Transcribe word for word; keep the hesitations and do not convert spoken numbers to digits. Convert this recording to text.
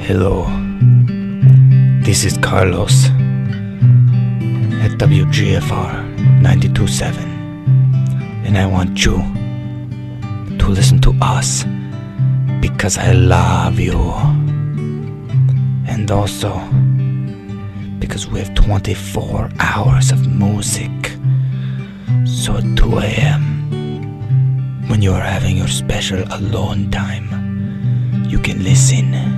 Hello, this is Carlos at W G F R ninety-two point seven, and I want you to listen to us because I love you, and also because we have twenty-four hours of music. So at two a m, when you are having your special alone time, you can listen